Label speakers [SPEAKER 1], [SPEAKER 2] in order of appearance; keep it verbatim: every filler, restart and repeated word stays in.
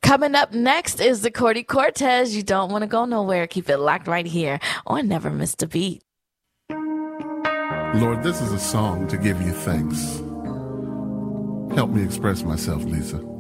[SPEAKER 1] Coming up next is the Cordy Cortez. You don't want to go nowhere. Keep it locked right here on Never Missed a Beat.
[SPEAKER 2] Lord, this is a song to give you thanks. Help me express myself, Lisa.